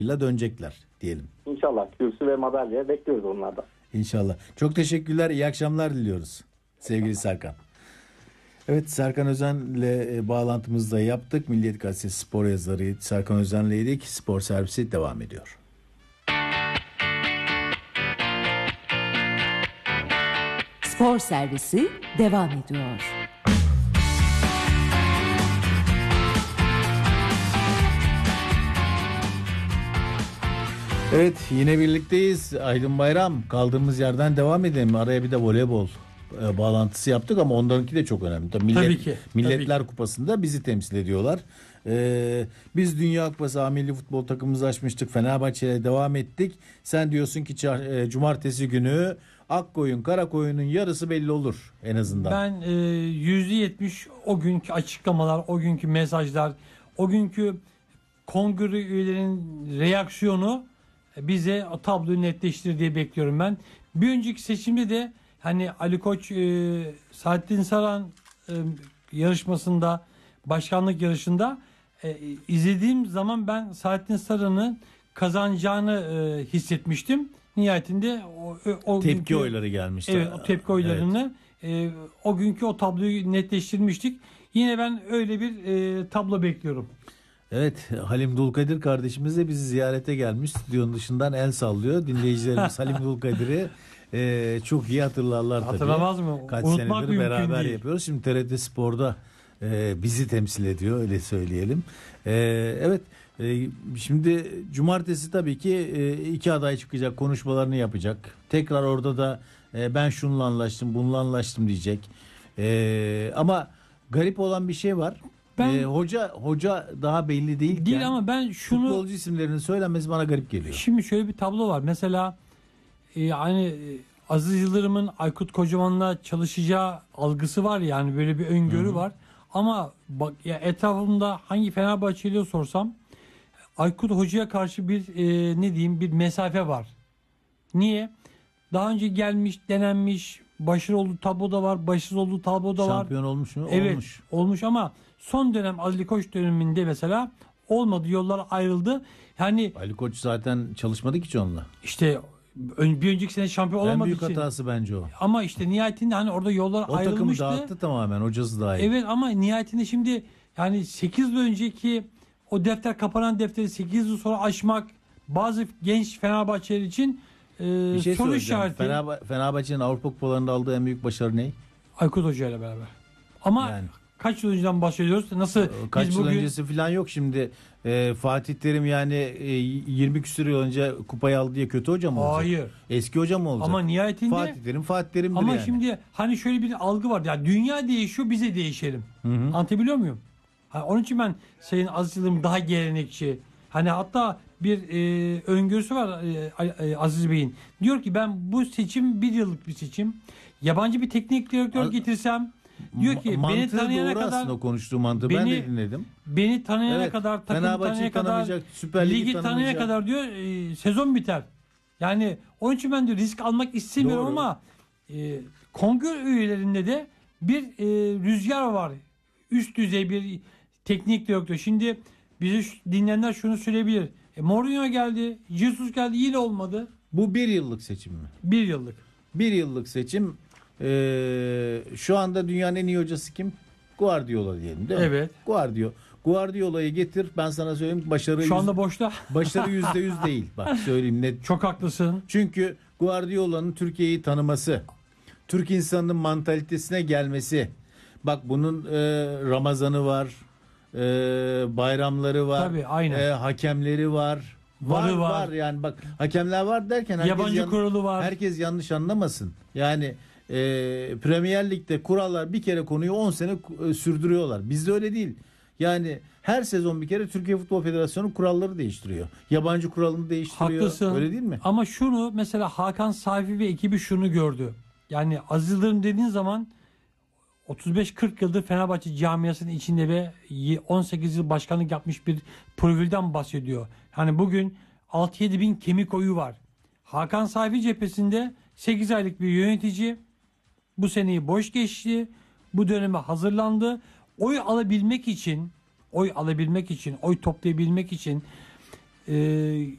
dönecekler diyelim. İnşallah kürsü ve madalya bekliyoruz onlardan. İnşallah. Çok teşekkürler. İyi akşamlar diliyoruz sevgili Serkan. Evet, Serkan Özen'le bağlantımızı da yaptık. Milliyet Gazetesi spor yazarı Serkan Özen'leydik. Spor servisi devam ediyor. Spor servisi devam ediyor. Evet, yine birlikteyiz. Aydın Bayram, kaldığımız yerden devam edelim. Araya bir de voleybol bağlantısı yaptık ama onlarınki de çok önemli. Tabii ki. Milletler Kupası'nda bizi temsil ediyorlar. Biz Dünya Kupası A Milli Futbol takımımızı açmıştık. Fenerbahçe'ye devam ettik. Sen diyorsun ki cumartesi günü Akkoyun, Karakoyun'un yarısı belli olur en azından. Ben %70 o günkü açıklamalar, o günkü mesajlar, o günkü kongre üyelerinin reaksiyonu bize o tabloyu netleştirir diye bekliyorum ben. Bir önceki seçimde de hani Ali Koç, Saadettin Saran yarışmasında, başkanlık yarışında izlediğim zaman ben Saadettin Saran'ın kazanacağını hissetmiştim. Nihayetinde o tepki günkü oyları gelmişti. Evet, o tepki oylarını o günkü o tabloyu netleştirmiştik. Yine ben öyle bir tablo bekliyorum. Evet, Halim Dulkadir kardeşimiz de bizi ziyarete gelmiş. Stüdyonun dışından el sallıyor. Dinleyicilerimiz Halim Dulkadir'i çok iyi hatırlarlar tabii. Hatırlamaz mı? Kaç Unutmak senedir beraber değil. yapıyoruz. Şimdi TRT Spor'da bizi temsil ediyor, öyle söyleyelim. Evet, şimdi cumartesi tabii ki iki aday çıkacak, konuşmalarını yapacak. Tekrar orada da ben şununla anlaştım, bununla anlaştım diyecek. Ama garip olan bir şey var. Hoca daha belli değil ama ben şunu, futbolcu isimlerinin söylenmesi bana garip geliyor. Şimdi şöyle bir tablo var. Mesela hani Aziz Yıldırım'ın Aykut Kocaman'la çalışacağı algısı var, yani böyle bir öngörü var. Ama bak ya, etrafımda hangi Fenerbahçeli'ye sorsam Aykut Hoca'ya karşı bir ne diyeyim, bir mesafe var. Niye? Daha önce gelmiş, denenmiş, başarılı olduğu tablo da var, başarısız olduğu tablo da var. Şampiyon olmuş mu? Evet, olmuş ama son dönem Ali Koç döneminde mesela olmadı, yollar ayrıldı. Yani Ali Koç zaten çalışmadı ki hiç onunla. İşte bir önceki sene şampiyon olamadığı için. En büyük hatası bence o. Ama işte nihayetinde hani orada yollar ayrılmıştı. O takımı dağıttı tamamen, hocası dahil. Evet, ama nihayetinde şimdi yani 8 yıl önceki o defter, kapanan defteri 8 yıl sonra açmak bazı genç Fenerbahçeliler için bir şey soru söyleyeceğim. işareti. Fenerbahçe'nin Avrupa Kupalarında aldığı en büyük başarı ne? Aykut Hoca ile beraber. Ama yani kaç yıl önceden bahsediyoruz? Nasıl kaç biz yıl bugün... öncesi falan yok şimdi. Fatih Terim yani 20 küsur yıl önce kupayı aldı diye kötü hoca mı olacak? Hayır. Eski hoca mı olacak? Ama nihayetinde Fatih Terim'dir ama yani. şimdi hani şöyle bir algı var. Ya dünya değişiyor, bize değişelim. Anlatabiliyor muyum? Onun için ben Sayın Aziz Yıldırım daha gelenekçi. Hani hatta bir öngörüsü var Aziz Bey'in. Diyor ki ben bu seçim 1 yıllık bir seçim. Yabancı bir teknik direktör getirsem, diyor ki beni tanıyana kadar, aslında konuştuğu mantığı ben de dinledim. Beni tanıyana kadar, takımı tanıyana kadar, ligi tanıyana kadar diyor sezon biter. Yani onun için ben de risk almak istemiyorum. Doğru. Ama kongre üyelerinde de bir rüzgar var. Üst düzey bir teknik direktör. Şimdi bizi dinleyenler şunu söyleyebilir. Mourinho geldi, Jesus geldi, yine olmadı. Bu 1 yıllık seçim mi? 1 yıllık. 1 yıllık seçim. Şu anda dünyanın en iyi hocası kim? Guardiola diyelim değil mi? Evet. Guardiola'yı getir, ben sana söyleyeyim, başarı şu anda boşta. Başarı %100 değil. Bak söyleyeyim net. Çok haklısın. Çünkü Guardiola'nın Türkiye'yi tanıması, Türk insanının mantalitesine gelmesi. Bak bunun Ramazan'ı var, bayramları var. Tabii, aynen. Hakemleri var. Var yani bak, hakemler var derken yabancı kurulu var. Herkes yanlış anlamasın. Yani Premier Lig'de kurallar, bir kere konuyu 10 sene sürdürüyorlar. Bizde öyle değil. Yani her sezon bir kere Türkiye Futbol Federasyonu kuralları değiştiriyor. Yabancı kuralını değiştiriyor. Haklısın. Öyle değil mi? Ama şunu mesela Hakan Safi ve ekibi şunu gördü. Yani Aziz Yıldırım dediğin zaman 35-40 yıldır Fenerbahçe camiasının içinde ve 18 yıl başkanlık yapmış bir profilden bahsediyor. Hani bugün 6-7 bin kemik oyu var. Hakan Safi cephesinde 8 aylık bir yönetici, bu seneyi boş geçti. Bu döneme hazırlandı. Oy alabilmek için, oy toplayabilmek için e,